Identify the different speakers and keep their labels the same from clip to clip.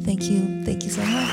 Speaker 1: Thank you. Thank you so much.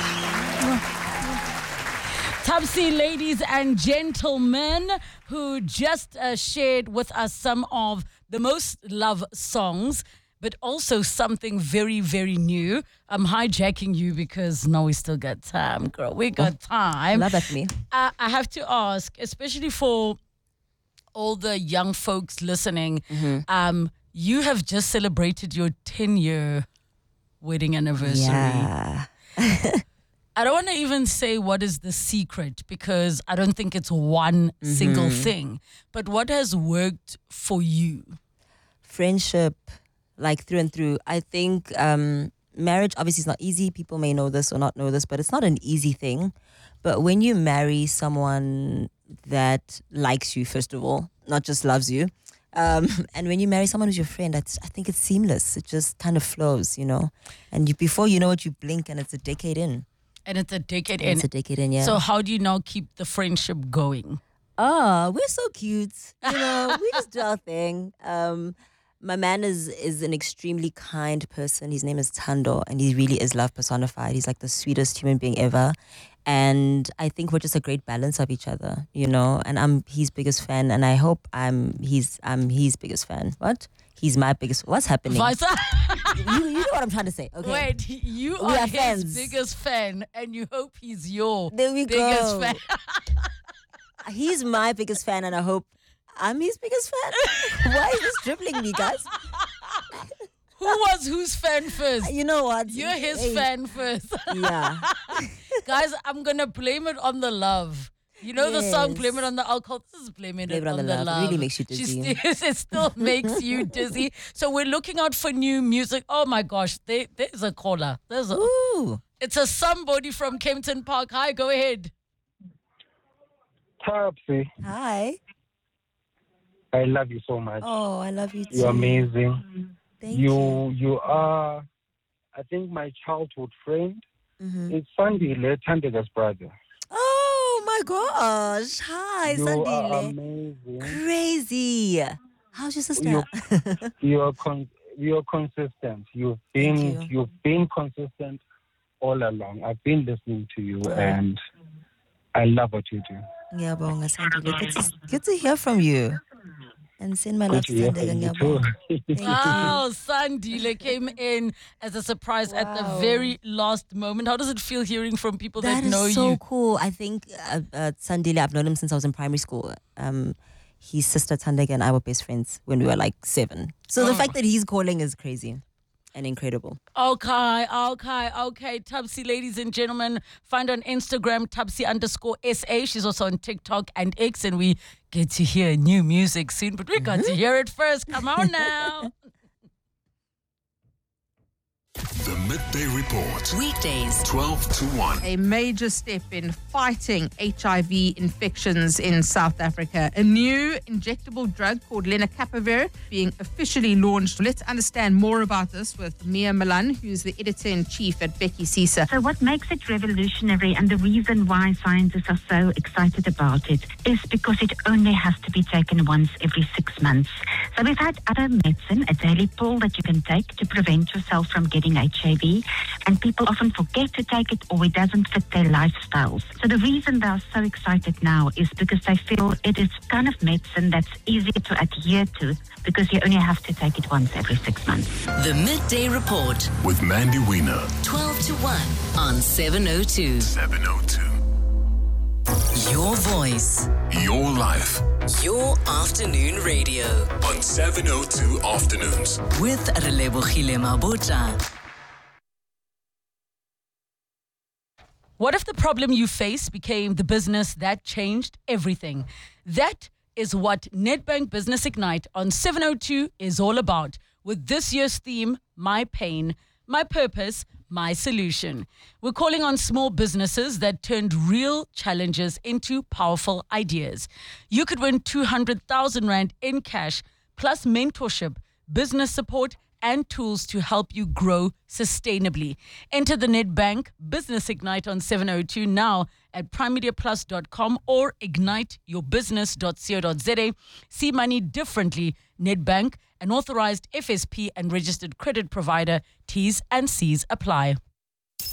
Speaker 2: Thabsi, ladies and gentlemen, who just shared with us some of the most loved songs, but also something very, very new. I'm hijacking you because no, we still got time, girl. We got time.
Speaker 1: Love at me.
Speaker 2: I have to ask, especially for all the young folks listening, you have just celebrated your 10-year wedding anniversary.
Speaker 1: Yeah.
Speaker 2: I don't want to even say what is the secret because I don't think it's one single thing. But what has worked for you?
Speaker 1: Friendship, like through and through. I think marriage obviously is not easy. People may know this or not know this, but it's not an easy thing. But when you marry someone that likes you, first of all, not just loves you, and when you marry someone who's your friend, I think it's seamless. It just kind of flows, And before you know it, you blink and it's a decade in.
Speaker 2: And it's a decade in.
Speaker 1: It's a decade in, yeah.
Speaker 2: So how do you now keep the friendship going?
Speaker 1: Oh, we're so cute. We just do our thing. My man is an extremely kind person. His name is Tando, and he really is love personified. He's like the sweetest human being ever. And I think we're just a great balance of each other, And I'm his biggest fan, and I hope I'm his biggest fan. What? He's my biggest. What's happening? You know what I'm trying to say. Okay.
Speaker 2: Wait, you
Speaker 1: We
Speaker 2: are
Speaker 1: are
Speaker 2: his
Speaker 1: friends.
Speaker 2: biggest fan, and you hope he's your
Speaker 1: There we
Speaker 2: biggest
Speaker 1: go.
Speaker 2: fan.
Speaker 1: He's my biggest fan, and I hope I'm his biggest fan. Why is this dribbling me, guys?
Speaker 2: Who was whose fan first?
Speaker 1: You know what?
Speaker 2: You're his
Speaker 1: Hey.
Speaker 2: fan first.
Speaker 1: Yeah.
Speaker 2: Guys, I'm going to blame it on the love. You know the song
Speaker 1: Yes.
Speaker 2: Blame It on the Alcohol? This is Blame It,
Speaker 1: Blame It
Speaker 2: on the Love.
Speaker 1: It really makes you dizzy.
Speaker 2: It still makes you dizzy. So we're looking out for new music. Oh my gosh, there's a caller.
Speaker 1: Ooh.
Speaker 2: It's a somebody from Kempton Park. Hi, go ahead.
Speaker 3: Thabsi,
Speaker 1: Hi.
Speaker 3: I love you so much.
Speaker 1: Oh, I love you too.
Speaker 3: You're amazing.
Speaker 1: Thank you.
Speaker 3: You are, I think, my childhood friend.
Speaker 1: Mm-hmm.
Speaker 3: It's Sandile, Tandega's brother.
Speaker 1: Oh my gosh. Hi,
Speaker 3: You are
Speaker 1: Sandile.
Speaker 3: amazing.
Speaker 1: Crazy. How's your sister?
Speaker 3: You're consistent. You've been consistent all along. I've been listening to you, and I love what you do.
Speaker 1: Yeah, Bonga Sandile. Good to hear from you. And send my love to
Speaker 3: Good to hear
Speaker 1: Sandile.
Speaker 3: from you too.
Speaker 1: Thank you.
Speaker 2: Wow, Sandile came in as a surprise at the
Speaker 1: Wow.
Speaker 2: very last moment. How does it feel hearing from people that
Speaker 1: That
Speaker 2: know
Speaker 1: is so
Speaker 2: you?
Speaker 1: cool. I think Sandile, I've known him since I was in primary school. His sister Tandega and I were best friends when we were like 7. So the fact that he's calling is crazy and incredible.
Speaker 2: Okay. Thabsi, ladies and gentlemen, find her on Instagram, Thabsi_SA. She's also on TikTok and X, and we get to hear new music soon, but we got to hear it first. Come on now.
Speaker 4: The Midday Report.
Speaker 5: Weekdays.
Speaker 4: 12 to 1.
Speaker 6: A major step in fighting HIV infections in South Africa. A new injectable drug called lenacapavir being officially launched. Let's understand more about this with Mia Milan, who's the editor-in-chief at Becky Sisa.
Speaker 7: So what makes it revolutionary and the reason why scientists are so excited about it is because it only has to be taken once every 6 months. So we've had other medicine, a daily pill that you can take to prevent yourself from getting HIV, and people often forget to take it or it doesn't fit their lifestyles. So the reason they are so excited now is because they feel it is kind of medicine that's easier to adhere to because you only have to take it once every 6 months.
Speaker 5: The Midday Report.
Speaker 4: With Mandy Wiener.
Speaker 5: 12 to 1 on 702.
Speaker 4: 702.
Speaker 5: Your voice.
Speaker 4: Your life.
Speaker 5: Your afternoon radio.
Speaker 4: On 702 Afternoons.
Speaker 5: With Relebogile Mabota.
Speaker 2: What if the problem you face became the business that changed everything? That is what Nedbank Business Ignite on 702 is all about, with this year's theme, My Pain, My Purpose, My Solution. We're calling on small businesses that turned real challenges into powerful ideas. You could win 200,000 Rand in cash, plus mentorship, business support, and tools to help you grow sustainably. Enter the Nedbank Business Ignite on 702 now at primemediaplus.com or igniteyourbusiness.co.za. See money differently. Nedbank, an authorized FSP and registered credit provider. T's and C's apply.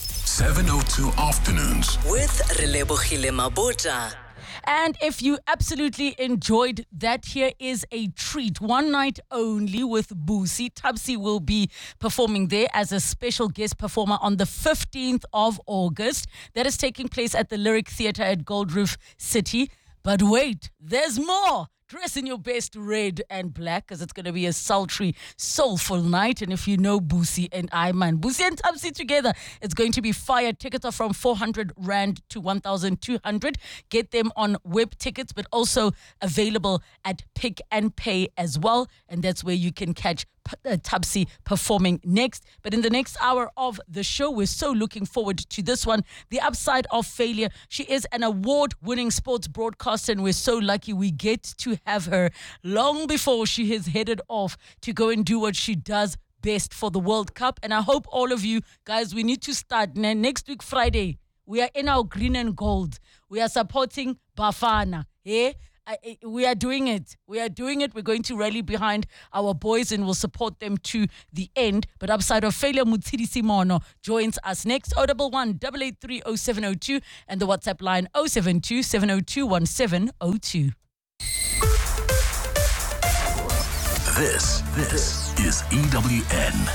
Speaker 4: 702 Afternoons.
Speaker 5: With Relebohile Mabota.
Speaker 2: And if you absolutely enjoyed that, here is a treat. One night only with Boosie. Thabsi will be performing there as a special guest performer on the 15th of August. That is taking place at the Lyric Theatre at Gold Reef City. But wait, there's more. Dress in your best red and black because it's going to be a sultry, soulful night. And if you know Boosie and Boosie and Thabsi together, it's going to be fire. Tickets are from 400 Rand to 1,200. Get them on web tickets, but also available at Pick and Pay as well. And that's where you can catch Thabsi performing next. But in the next hour of the show, we're so looking forward to this one. The Upside of Failure. She is an award-winning sports broadcaster, and we're so lucky we get to have her long before she is headed off to go and do what she does best for the World Cup. And I hope all of you guys, we need to start next week Friday. We are in our green and gold. We are supporting Bafana. We are doing it. We're going to rally behind our boys and we'll support them to the end. But Upside of Failure, Mutsiri Simono joins us next. 011 883 0702 and the WhatsApp line 072 702 1702.
Speaker 4: This is EWN.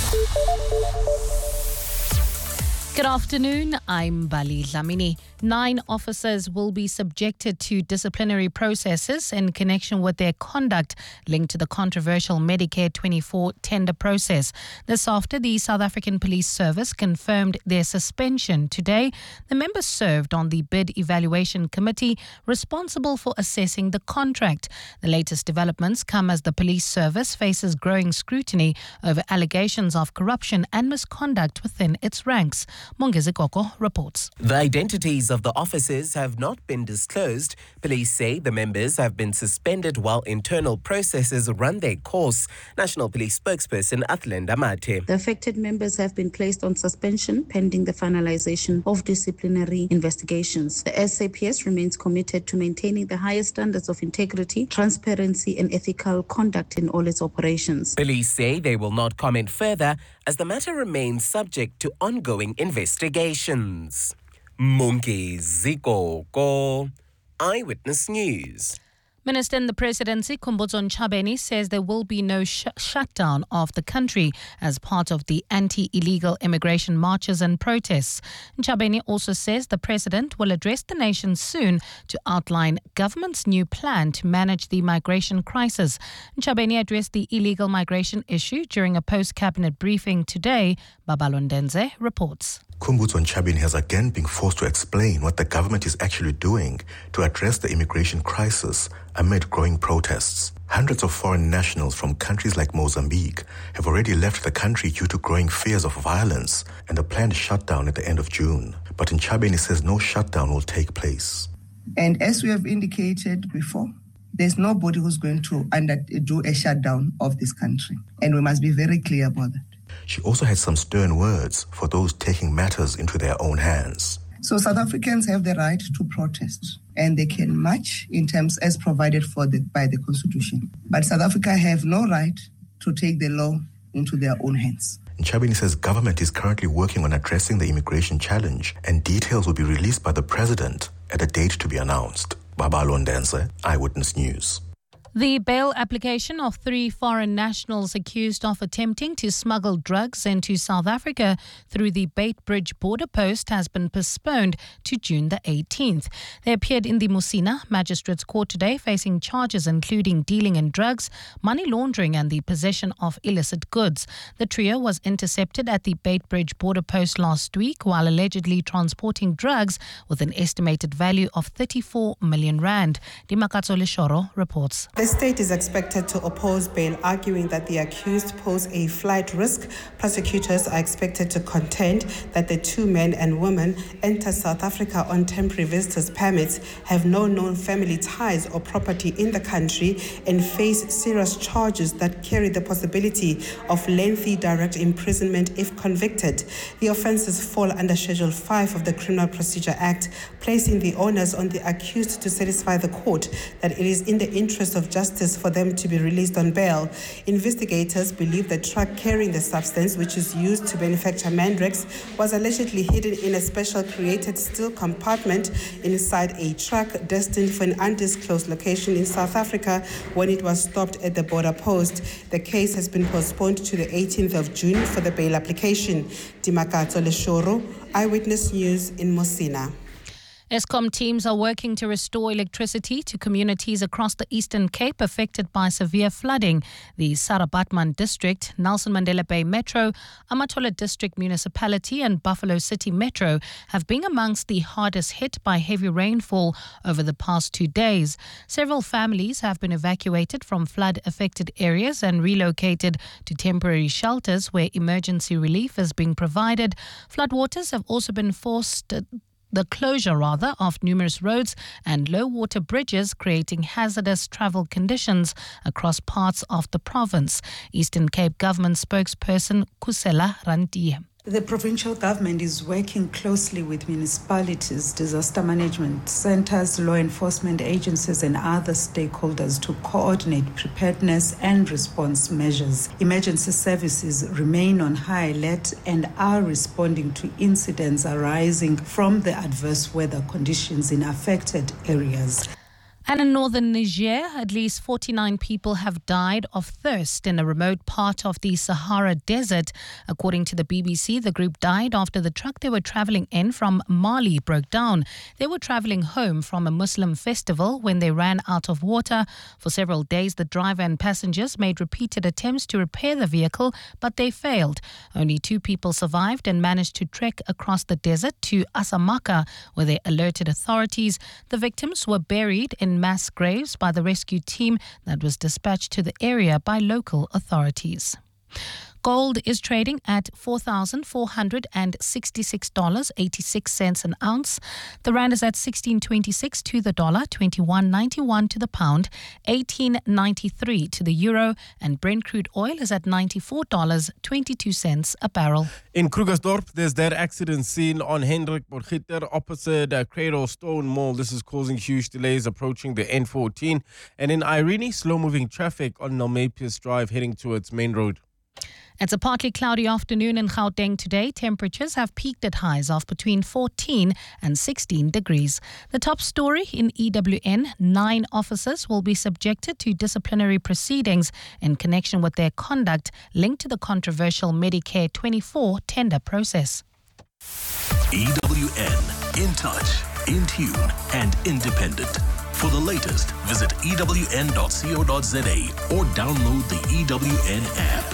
Speaker 8: Good afternoon, I'm Bali Dlamini. 9 officers will be subjected to disciplinary processes in connection with their conduct linked to the controversial Medicare 24 tender process. This after the South African Police Service confirmed their suspension today. The members served on the bid evaluation committee responsible for assessing the contract. The latest developments come as the police service faces growing scrutiny over allegations of corruption and misconduct within its ranks. Mongezi Koko reports.
Speaker 9: The identities of the officers have not been disclosed. Police say the members have been suspended while internal processes run their course. National Police spokesperson Athlenda Mate.
Speaker 10: The affected members have been placed on suspension pending the finalization of disciplinary investigations. The SAPS remains committed to maintaining the highest standards of integrity, transparency and ethical conduct in all its operations.
Speaker 9: Police say they will not comment further as the matter remains subject to ongoing investigations. Mongezi Koko, Eyewitness News.
Speaker 8: Minister in the Presidency, Khumbudzo Ntshavheni, says there will be no shutdown of the country as part of the anti-illegal immigration marches and protests. Ntshavheni also says the President will address the nation soon to outline government's new plan to manage the migration crisis. Ntshavheni addressed the illegal migration issue during a post-cabinet briefing today. Babalo Ndenze reports.
Speaker 11: Khumbudzo Ntshavheni has again been forced to explain what the government is actually doing to address the immigration crisis amid growing protests. Hundreds of foreign nationals from countries like Mozambique have already left the country due to growing fears of violence and a planned shutdown at the end of June. But Ntshavheni says no shutdown will take place.
Speaker 12: And as we have indicated before, there's nobody who's going to do a shutdown of this country. And we must be very clear about that.
Speaker 11: She also had some stern words for those taking matters into their own hands.
Speaker 12: So South Africans have the right to protest and they can march in terms as provided for by the Constitution. But South Africa have no right to take the law into their own hands.
Speaker 11: Ntshavheni says government is currently working on addressing the immigration challenge and details will be released by the President at a date to be announced. Babalo Ndenze, Eyewitness News.
Speaker 8: The bail application of 3 foreign nationals accused of attempting to smuggle drugs into South Africa through the Beitbridge border post has been postponed to June the 18th. They appeared in the Musina Magistrates Court today facing charges including dealing in drugs, money laundering and the possession of illicit goods. The trio was intercepted at the Beitbridge border post last week while allegedly transporting drugs with an estimated value of 34 million rand. Dimakatso Leshoro reports.
Speaker 13: The state is expected to oppose bail, arguing that the accused pose a flight risk. Prosecutors are expected to contend that the 2 men and women enter South Africa on temporary visitors' permits, have no known family ties or property in the country, and face serious charges that carry the possibility of lengthy direct imprisonment if convicted. The offences fall under Schedule 5 of the Criminal Procedure Act, placing the onus on the accused to satisfy the court that it is in the interest of of justice for them to be released on bail. Investigators believe the truck carrying the substance, which is used to manufacture Mandrex, was allegedly hidden in a special created steel compartment inside a truck destined for an undisclosed location in South Africa when it was stopped at the border post. The case has been postponed to the 18th of June for the bail application. Dimakato Leshoro, Eyewitness News in Mosina.
Speaker 8: Eskom teams are working to restore electricity to communities across the Eastern Cape affected by severe flooding. The Sarabatman District, Nelson Mandela Bay Metro, Amatola District Municipality and Buffalo City Metro have been amongst the hardest hit by heavy rainfall over the past 2 days. Several families have been evacuated from flood-affected areas and relocated to temporary shelters where emergency relief is being provided. Floodwaters have also been forced the closure of numerous roads and low-water bridges, creating hazardous travel conditions across parts of the province. Eastern Cape Government spokesperson Kusela Rantie.
Speaker 14: The provincial government is working closely with municipalities, disaster management centers, law enforcement agencies and other stakeholders to coordinate preparedness and response measures. Emergency services remain on high alert and are responding to incidents arising from the adverse weather conditions in affected areas.
Speaker 8: And in northern Niger, at least 49 people have died of thirst in a remote part of the Sahara Desert. According to the BBC, the group died after the truck they were traveling in from Mali broke down. They were traveling home from a Muslim festival when they ran out of water. For several days, the driver and passengers made repeated attempts to repair the vehicle, but they failed. Only 2 people survived and managed to trek across the desert to Asamaka, where they alerted authorities. The victims were buried in mass graves by the rescue team that was dispatched to the area by local authorities. Gold is trading at $4,466.86 an ounce. The rand is at 16.26 to the dollar, 21.91 to the pound, 18.93 to the euro, and Brent crude oil is at $94.22 a barrel.
Speaker 15: In Krugersdorp, there's that accident scene on Hendrik Borgitter opposite Cradle Stone Mall. This is causing huge delays approaching the N14. And in Irene, slow-moving traffic on Nalmepius Drive heading towards Main Road.
Speaker 8: It's a partly cloudy afternoon in Gauteng today. Temperatures have peaked at highs of between 14 and 16 degrees. The top story in EWN, 9 officers will be subjected to disciplinary proceedings in connection with their conduct linked to the controversial Medicare 24 tender process.
Speaker 4: EWN, in touch, in tune and independent. For the latest, visit ewn.co.za or download the EWN app.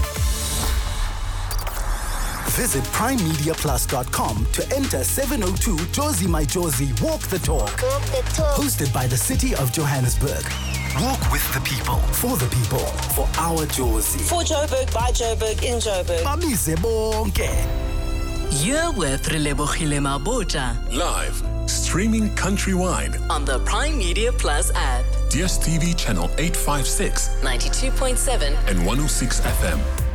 Speaker 16: Visit primemediaplus.com to enter 702 Jozi My Jozi Walk the Talk. Hosted by the City of Johannesburg. Walk with the people, for the people, for our Jozi.
Speaker 5: For Joburg, by Joburg, in Joburg.
Speaker 16: Bamise bonke.
Speaker 5: You're with Relebohile Mabota.
Speaker 4: Live, streaming countrywide.
Speaker 5: On the Prime Media Plus app.
Speaker 4: DSTV channel 856.
Speaker 5: 92.7.
Speaker 4: And 106 FM.